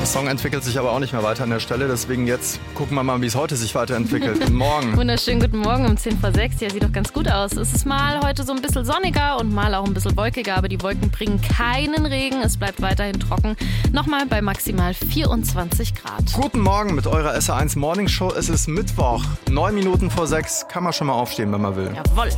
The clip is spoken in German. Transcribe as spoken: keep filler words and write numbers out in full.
Der Song entwickelt sich aber auch nicht mehr weiter an der Stelle, deswegen jetzt gucken wir mal, wie es heute sich weiterentwickelt. Guten Morgen. Wunderschönen guten Morgen um zehn vor sechs. Ja, sieht doch ganz gut aus. Es ist mal heute so ein bisschen sonniger und mal auch ein bisschen wolkiger, aber die Wolken bringen keinen Regen. Es bleibt weiterhin trocken. Nochmal bei maximal vierundzwanzig Grad. Guten Morgen mit eurer S R eins Morning Show. Es ist Mittwoch, neun Minuten vor sechs. Kann man schon mal aufstehen, wenn man will. Jawohl.